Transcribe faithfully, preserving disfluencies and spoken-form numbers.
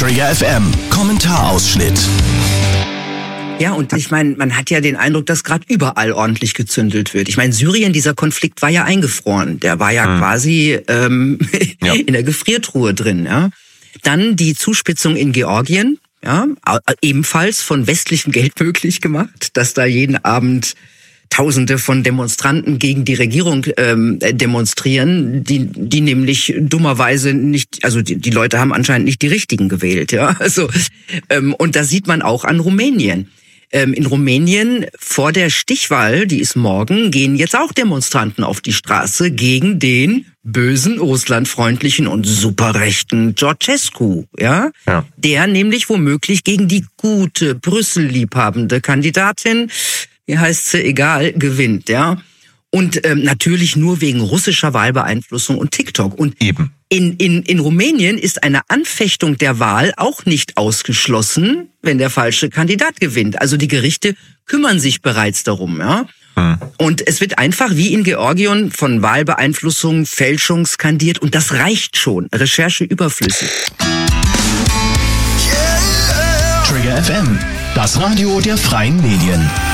Trigger F M, Kommentarausschnitt. Ja, und ich meine, man hat ja den Eindruck, dass gerade überall ordentlich gezündelt wird. Ich meine, Syrien, dieser Konflikt war ja eingefroren. Der war ja hm. quasi ähm, ja. in der Gefriertruhe drin. Ja. Dann die Zuspitzung in Georgien, ja, ebenfalls von westlichem Geld möglich gemacht, dass da jeden Abend Tausende von Demonstranten gegen die Regierung ähm, demonstrieren, die die nämlich dummerweise nicht, also die, die Leute haben anscheinend nicht die richtigen gewählt, ja. Also ähm, und das sieht man auch an Rumänien. Ähm, in Rumänien vor der Stichwahl, die ist morgen, gehen jetzt auch Demonstranten auf die Straße gegen den bösen, russlandfreundlichen und superrechten Georgescu, ja? ja, der nämlich womöglich gegen die gute, Brüssel-liebhabende Kandidatin, wie heißt sie, egal, gewinnt, ja. Und ähm, natürlich nur wegen russischer Wahlbeeinflussung und TikTok. Und eben. In, in, in Rumänien ist eine Anfechtung der Wahl auch nicht ausgeschlossen, wenn der falsche Kandidat gewinnt. Also die Gerichte kümmern sich bereits darum, ja. Hm. Und es wird einfach wie in Georgien von Wahlbeeinflussung, Fälschung skandiert. Und das reicht schon. Recherche überflüssig. Trigger F M, das Radio der freien Medien.